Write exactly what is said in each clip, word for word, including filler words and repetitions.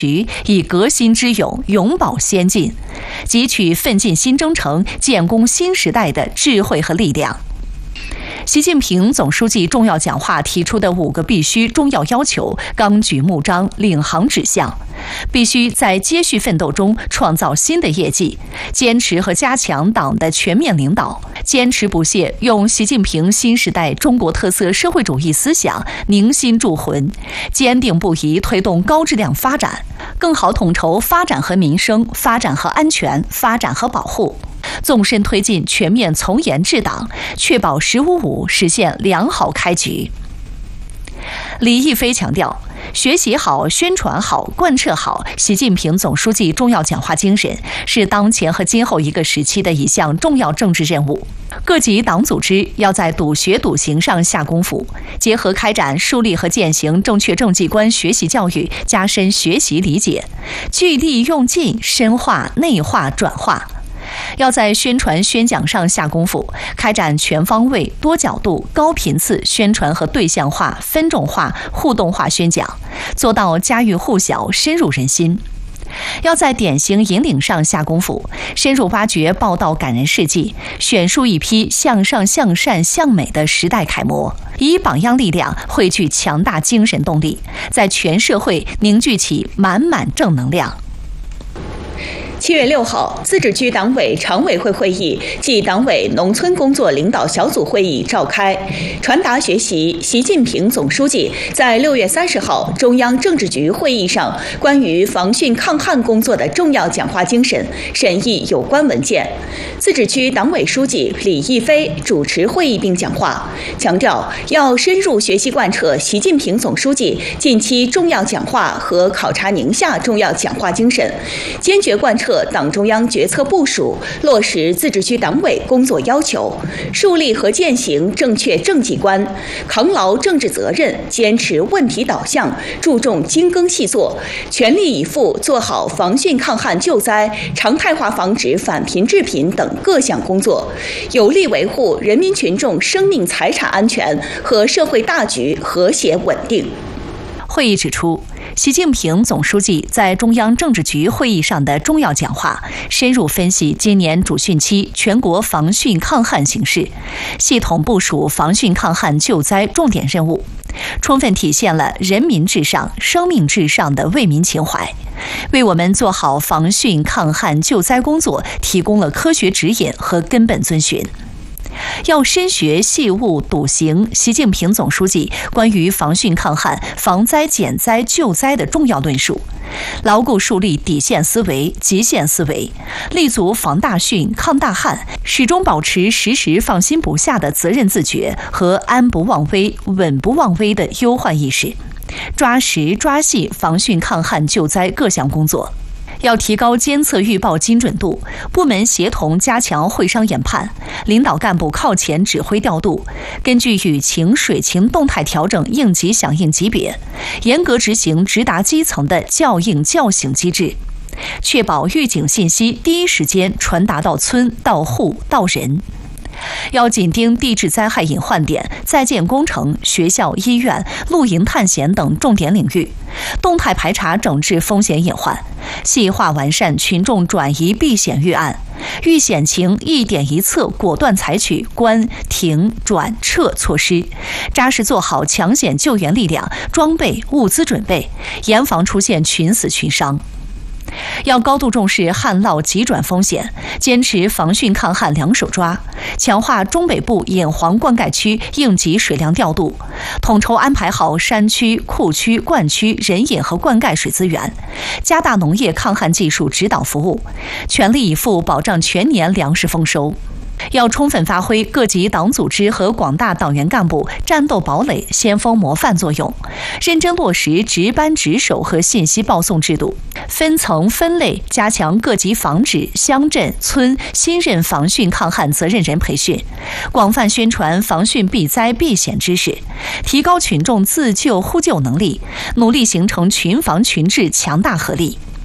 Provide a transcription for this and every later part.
以革新之勇，永葆先进，汲取奋进新征程、建功新时代的智慧和力量。习近平总书记重要讲话提出的五个必须重要要求，纲举目张，领航指向。必须在接续奋斗中创造新的业绩，坚持和加强党的全面领导，坚持不懈用习近平新时代中国特色社会主义思想凝心铸魂，坚定不移推动高质量发展，更好统筹发展和民生、发展和安全、发展和保护，纵深推进全面从严治党，确保“十五五”实现良好开局。李毅飞强调，学习好、宣传好、贯彻好习近平总书记重要讲话精神，是当前和今后一个时期的一项重要政治任务。各级党组织要在笃学笃行上下功夫，结合开展树立和践行正确政绩观学习教育，加深学习理解，聚力用尽，深化内化转化。要在宣传宣讲上下功夫，开展全方位、多角度、高频次宣传和对象化、分众化、互动化宣讲，做到家喻户晓、深入人心。要在典型引领上下功夫，深入挖掘报道感人事迹，选出一批向上向善向美的时代楷模，以榜样力量汇聚强大精神动力，在全社会凝聚起满满正能量。 七月六号，自治区党委常委会会议暨党委农村工作领导小组会议召开，传达学习习近平总书记在六月三十号中央政治局会议上关于防汛抗旱工作的重要讲话精神，审议有关文件。自治区党委书记李毅飞主持会议并讲话，强调要深入学习贯彻习近平总书记近期重要讲话和考察宁夏重要讲话精神，坚决贯彻党中央决策部署，落实自治区党委工作要求，树立和践行正确政绩观，扛牢政治责任，坚持问题导向，注重精耕细作，全力以赴做好防汛抗旱救灾、常态化防止返贫致贫等各项工作，有力维护人民群众生命财产安全和社会大局和谐稳定。 会议指出，习近平总书记在中央政治局会议上的重要讲话，深入分析今年主汛期全国防汛抗旱形势，系统部署防汛抗旱救灾重点任务，充分体现了人民至上、生命至上的为民情怀，为我们做好防汛抗旱救灾工作提供了科学指引和根本遵循。要深学细悟笃行习近平总书记关于防汛抗旱、防灾减灾救灾的重要论述，牢固树立底线思维、极限思维，立足防大汛、抗大旱，始终保持时时放心不下的责任自觉和安不忘危、稳不忘危的忧患意识，抓实抓细防汛抗旱救灾各项工作。要提高监测预报精准度，部门协同加强会商研判，领导干部靠前指挥调度，根据雨情、水情动态调整应急响应级别，严格执行直达基层的校应校醒机制，确保预警信息第一时间传达到村、到户、到人。要紧盯地质灾害隐患点、在建工程、学校、医院、露营探险等重点领域，动态排查整治风险隐患，细化完善群众转移避险预案，遇险情一点一策，果断采取关、停、转、撤措施，扎实做好抢险救援力量、装备、物资准备，严防出现群死群伤。要高度重视旱涝急转风险，坚持防汛抗旱两手抓，强化中北部引黄灌溉区应急水量调度，统筹安排好山区、库区、灌区人引和灌溉水资源，加大农业抗旱技术指导服务，全力以赴保障全年粮食丰收。要充分发挥各级党组织和广大党员干部战斗堡垒、先锋模范作用，认真落实值班值守和信息报送制度，分层分类加强各级防治、乡镇、村新任防汛抗旱责任人培训，广泛宣传防汛避灾避险知识，提高群众自救呼救能力，努力形成群防群治强大合力。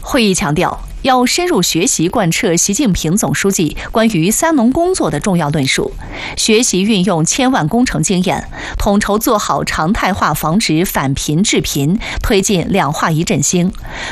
会议强调，要深入学习贯彻习近平总书记关于三农工作的重要论述，学习运用千万工程经验，统筹做好常态化防止返贫治贫，推进两化一振兴，